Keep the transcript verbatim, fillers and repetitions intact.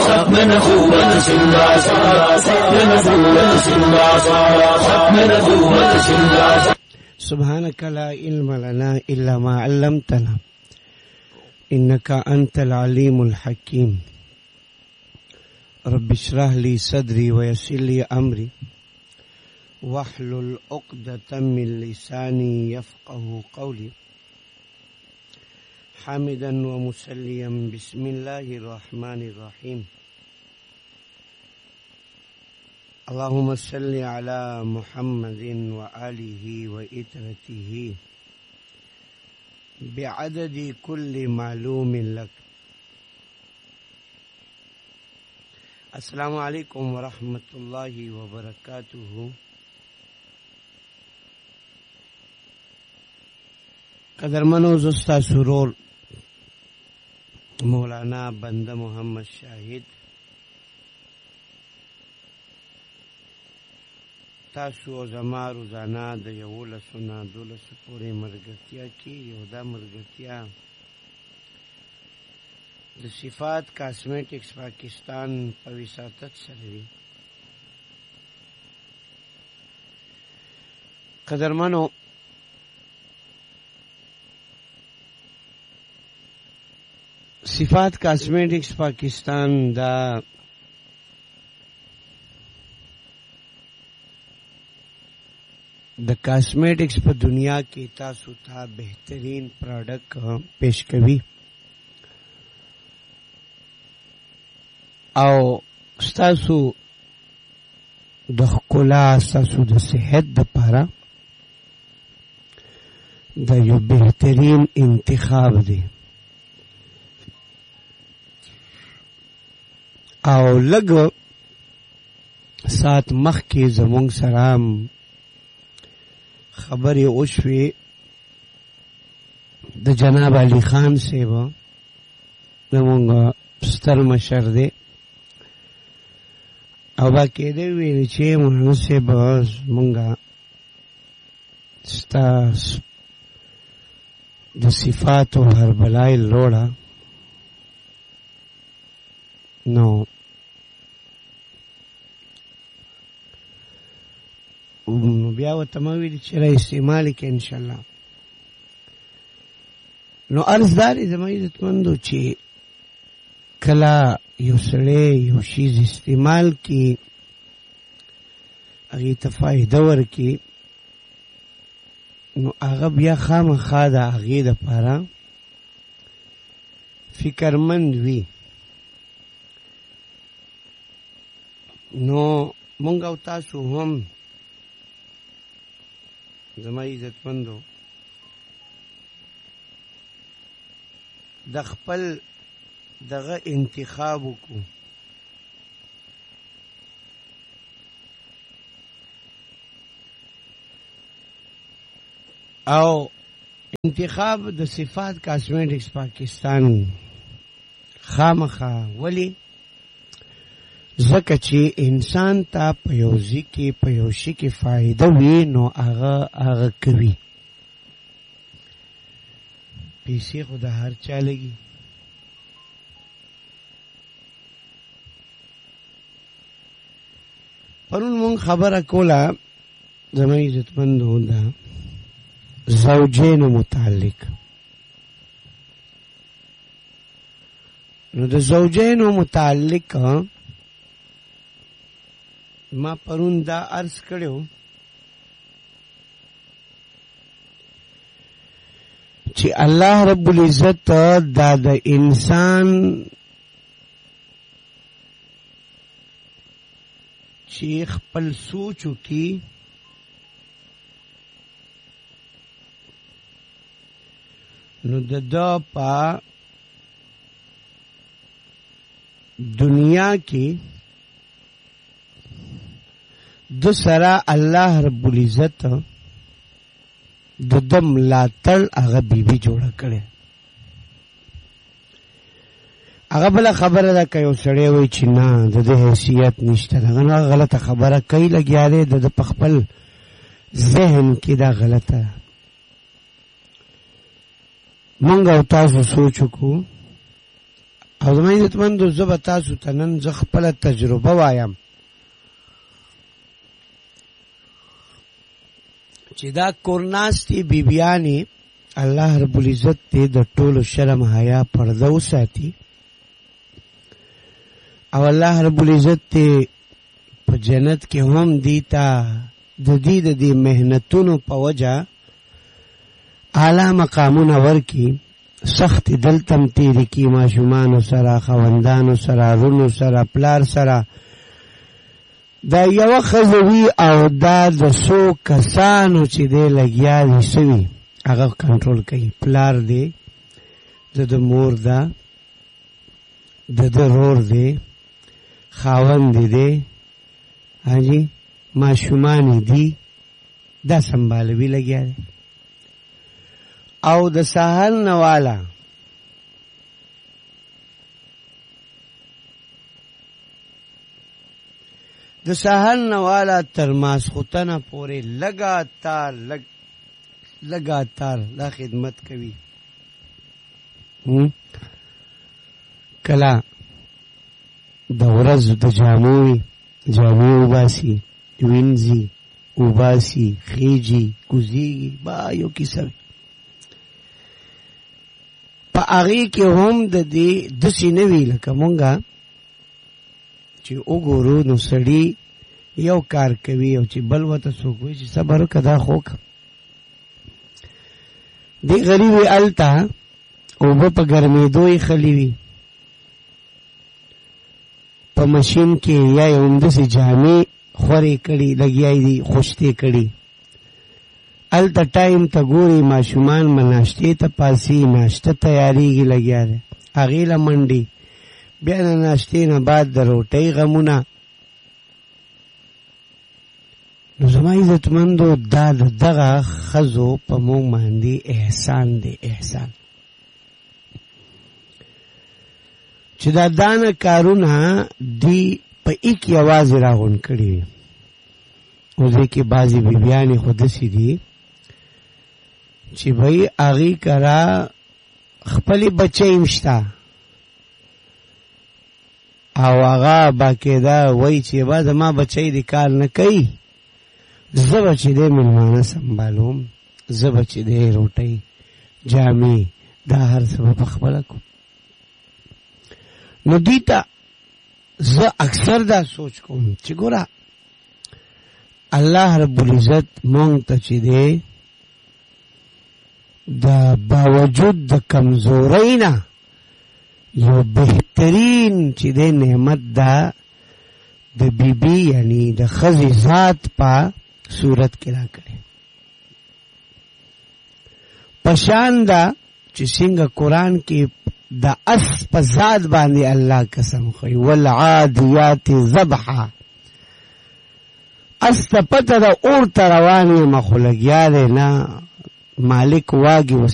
ختم نبوت سنداسا نبوت سنداسا ختم نبوت سنداسا سبحانك لا علم لنا إلا ما علمتنا إنك أنت العليم الحكيم رب اشرح لي صدري ويسر لي أمري واحلل عقدة من لساني يفقه قولي حامدا ومسليا بسم الله الرحمن الرحيم اللهم صل على محمد وآله وإترته بعدد كل معلوم لك. السلام علیکم ورحمۃ اللہ وبرکاتہ. قدرمنو زستا سرور مولانا بندہ محمد شاہد تاسو زما روزانه د یولسو نه دولسو پورې ملګرتیا کې یو دا ملګرتیا د صفات کاسمیټکس پاکستان په وساطت سره وي. قدرمنو صفات کاسمیټکس پاکستان دا د کاسمیټکس په دنیا کې تاسو ته بهترین پروډکټ پیش کوي او ستاسو د ښکلا ستاسو د صحت دپاره د یو بهترین انتخاب دی او لږ ساعت مخکې زموږ سره خبرې وشوې د جناب علي خان صاحب زموږ ستر مشر دی او با کېدی ویل چې مولانا صاحب مونږه ستا د صفاتو هر بلای لوړه نو بیا ورته ما ویلي چې را استعمال یې کړه انشاءالله. نو عرض دا دی زما عزتمندو چې کله یو سړی یو شیز استعمال کړي هغې ته فایده ورکړي نو هغه بیا خامخا د هغې دپاره فکرمند وي. نو مونږ او تاسو هم زما عزتمندو د خپل دغه انتخاب وکړو او انتخاب د صفات کاسمیټکس پاکستان خامخا ولی ځکه چې انسان ته په یو ځای کې په یو شي کې فایده وي نو هغه هغه کوي. پیسې خو د هر چا لګي پرون مونږ خبره کوله زما عزتمندو د زوجینو متعلق. نو د زوجینو متعلق ما پرون دا عرض کړو چې الله رب العزت دا د انسان چې خپل سوچ وکړي نو د دا په دنیا کې د سره الله رب العزت د دم لاتل هغه بیبي جوړه کړي. هغه بل خبره ده که یو سړی وایي چې نه د دې حیثیت نشته دغه نو غلطه خبره کوي لګیا دی د په خپل ذهن کې دا غلطه. مونږ او تاسو سوچ وکړو او زما عزتمندو زه به تاسو ته نن زه خپله تجربه وایم چې دا کورناستې بیبیانې الله رب العزت دې د ټولو شرم حیا پرده وساتي او الله رب العزت دې په جنت کې هم دی ته د دې د دې محنتونو په وجه اعلی مقامونه ورکي سخت دلتم تیری کی ماشومانو سره خوندانو سره رونو سره پلار سره دا یو خزوی او دا د سو کسانو چې دی لګیا دي سوي هغه کنټرول کوي پلار دی د د مور دا د د رور دی خاوند دی حاجی ماشومان دی دا سنبالوي لګیا دی او د سهار نوالا د سهار نوالا تر ماسختنه پورې لګاتار لګ لګاتار دا خدمت کوي کلا د ورځ د جاموي جامو وباسي وینځي وباسي خيجي کوزيږي با یو کیسه په هغې کې هم د دې داسې نه وي لکه مونږه چې وګورو نو سړي یو کار کوي او چې بل ورته څوک وایي چې صبر وکړه دا خو وکړه دې غریبې هلته اوبه په ګرمېدو یې خلي وي په مشین کې یا یې همداسې جامې خورې کړي لګیا دي خوشتې کړي الته ټایم ته ګوري ماشومان ما ناشتې ته پاسي ناشته تیاریږي لګیا دی هغې له منډې بیا د ناشتې نه بعد د روټۍ غمونه نو زما عزتمندو دا د دغه ښځو په موږ باندې احسان دی احسان چې دا دانه کارونه دی په ایک یوازې راغونډ کړي وي اوس دې کې بعضې بیبیانې خو داسې دي چې بھئی هغې کرا خپلې بچی هم شته او هغه باقاعده وایي چې با زما بچی دې کار نه کوي زه به چې دی مېلمانه سنبالوم زه به چې دی روټۍ جامې دا هر څه به پخپله کوم نو دوی ته زه اکثر دا سوچ کوم چې ګوره الله رب العزت مونږ ته چې دی دا باوجود د کمزورۍ نه یو بهترین چې دی نعمت دا د بیبي یعنی د ښځې ذات په صورت کې را کړی پشان دا چې څنګه قرآن کې د اس په ذات باندې الله قسم خوي والعادیات ذبحا اس ته پته د اور ته روان یم خو لګیا دی نه مالک واګي